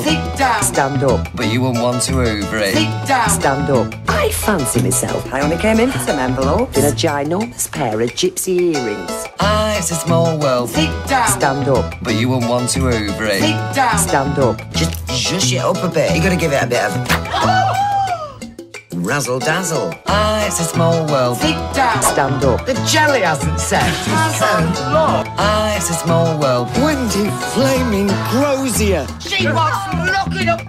Sit down. Stand up. But you wouldn't want to Uber it. Sit down. Stand up. I fancy myself. I only came in for some envelopes in a ginormous pair of gypsy earrings. Ah, it's a small world. Sit down. Stand up. But you wouldn't want to Uber it. Sit down. Stand up. Just shush it up a bit. You got to give it a bit of razzle dazzle. Ah, it's a small world. Sit down. Stand up. The jelly hasn't set. Ah, it's a small world. Wendy Flaming Crozier. She was looking up.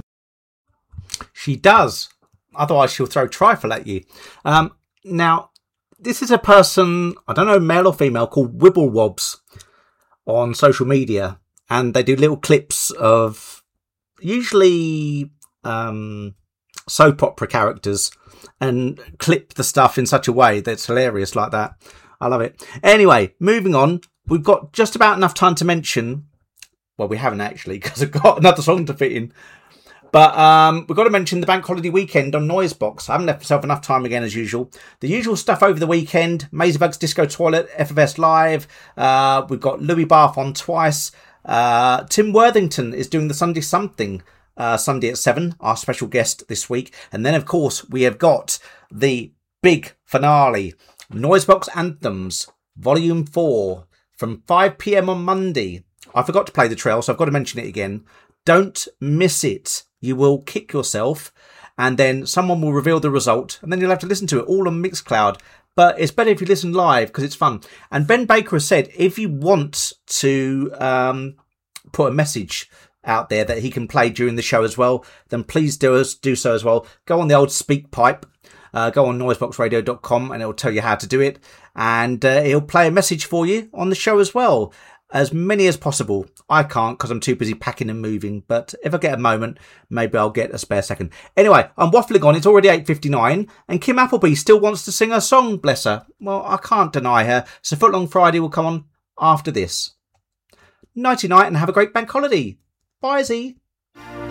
She does. Otherwise, she'll throw trifle at you. Now, this is a person, I don't know, male or female, called Wibblewobs on social media. And they do little clips of usually soap opera characters and clip the stuff in such a way that's hilarious like that. I love it. Anyway, moving on. We've got just about enough time to mention... Well, we haven't actually, because I've got another song to fit in. But we've got to mention the bank holiday weekend on Noisebox. I haven't left myself enough time again, as usual. The usual stuff over the weekend. Mazybugs Disco Toilet, FFS Live. We've got Louis Bath on twice. Tim Worthington is doing the Sunday Something Sunday at 7, our special guest this week. And then, of course, we have got the big finale, Noisebox Anthems, Volume 4, from 5 p.m. on Monday. I forgot to play the trail, so I've got to mention it again. Don't miss it. You will kick yourself, and then someone will reveal the result, and then you'll have to listen to it all on Mixcloud. But it's better if you listen live, because it's fun. And Ben Baker has said, if you want to put a message out there that he can play during the show as well, then please do so as well. Go on the old SpeakPipe, go on noiseboxradio.com, and it'll tell you how to do it. And he'll play a message for you on the show as well. As many as possible. I can't because I'm too busy packing and moving, but if I get a moment, maybe I'll get a spare second. Anyway, I'm waffling on. It's already 8:59, and Kim Appleby still wants to sing her song, bless her. Well, I can't deny her, so Footlong Friday will come on after this. Nighty-night, and have a great bank holiday. Bye, Z.